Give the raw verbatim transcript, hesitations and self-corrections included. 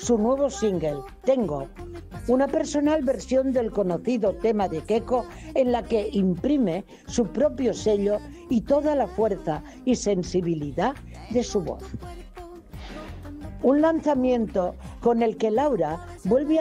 su nuevo single, Tengo, una personal versión del conocido tema de Keiko en la que imprime su propio sello y toda la fuerza y sensibilidad de su voz. Un lanzamiento con el que Laura vuelve a